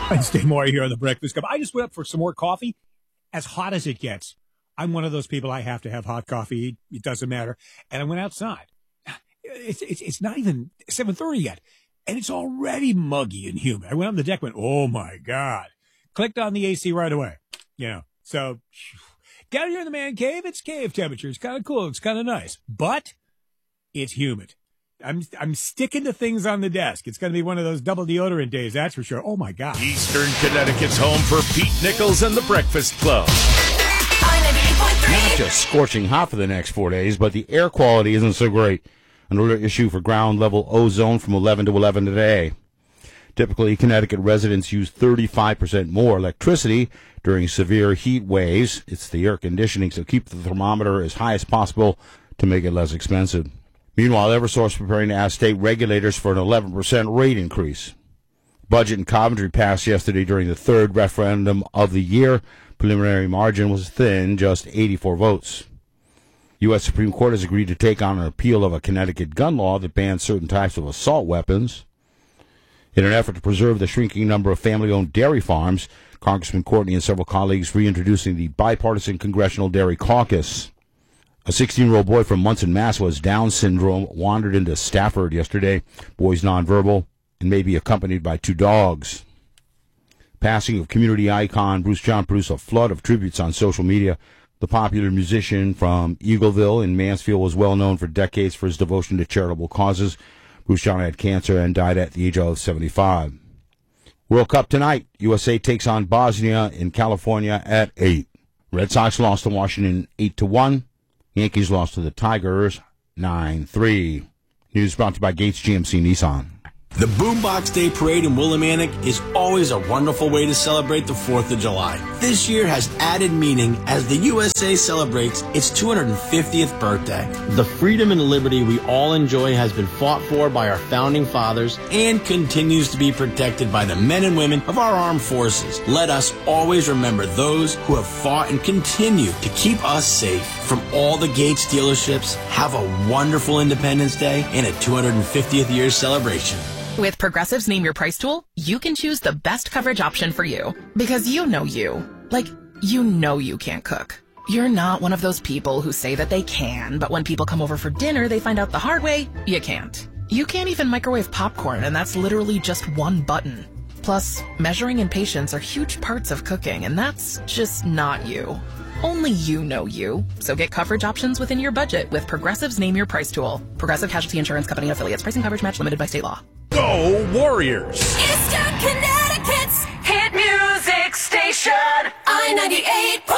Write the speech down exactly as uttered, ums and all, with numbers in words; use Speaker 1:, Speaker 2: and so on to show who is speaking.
Speaker 1: Wednesday morning here on the Breakfast Club. I just went up for some more coffee, as hot as it gets. I'm one of those people, I have to have hot coffee. It doesn't matter. And I went outside. It's it's, it's not even seven thirty yet, and it's already muggy and humid. I went on the deck, went, oh, my God. Clicked on the A C right away. You know, so down here in the man cave, it's cave temperature. It's kind of cool. It's kind of nice. But it's humid. I'm I'm sticking to things on the desk. It's going to be one of those double deodorant days, that's for sure. Oh, my God.
Speaker 2: Eastern Connecticut's home for Pete Nichols and the Breakfast Club.
Speaker 3: Not just scorching hot for the next four days, but the air quality isn't so great. Another issue for ground-level ozone from eleven to eleven today. Typically, Connecticut residents use thirty-five percent more electricity during severe heat waves. It's the air conditioning, so keep the thermometer as high as possible to make it less expensive. Meanwhile, Eversource preparing to ask state regulators for an eleven percent rate increase. Budget in Coventry passed yesterday during the third referendum of the year. Preliminary margin was thin, just eighty-four votes. U S Supreme Court has agreed to take on an appeal of a Connecticut gun law that bans certain types of assault weapons. In an effort to preserve the shrinking number of family-owned dairy farms, Congressman Courtney and several colleagues reintroducing the bipartisan Congressional Dairy Caucus. A sixteen-year-old boy from Munson, Mass. Was Down syndrome, wandered into Stafford yesterday. Boy's nonverbal and may be accompanied by two dogs. Passing of community icon Bruce John produced a flood of tributes on social media. The popular musician from Eagleville in Mansfield was well known for decades for his devotion to charitable causes. Bruce John had cancer and died at the age of seventy-five. World Cup tonight. U S A takes on Bosnia in California at eight. Red Sox lost to Washington eight to one. Yankees lost to the Tigers nine three. News brought to you by Gates G M C Nissan.
Speaker 4: The Boombox Day Parade in Willimantic is always a wonderful way to celebrate the fourth of July. This year has added meaning as the U S A celebrates its two hundred fiftieth birthday. The freedom and liberty we all enjoy has been fought for by our founding fathers and continues to be protected by the men and women of our armed forces. Let us always remember those who have fought and continue to keep us safe. From all the Gates dealerships, have a wonderful Independence Day and a two hundred fiftieth year celebration.
Speaker 5: With Progressive's Name Your Price tool, you can choose the best coverage option for you. Because you know you. Like, you know you can't cook. You're not one of those people who say that they can, but when people come over for dinner, they find out the hard way, you can't. You can't even microwave popcorn, and that's literally just one button. Plus, measuring and patience are huge parts of cooking, and that's just not you. Only you know you. So get coverage options within your budget with Progressive's Name Your Price tool. Progressive Casualty Insurance Company affiliates. Pricing coverage match limited by state law.
Speaker 2: Go Warriors!
Speaker 6: Eastern Connecticut's hit music station, I ninety-eight.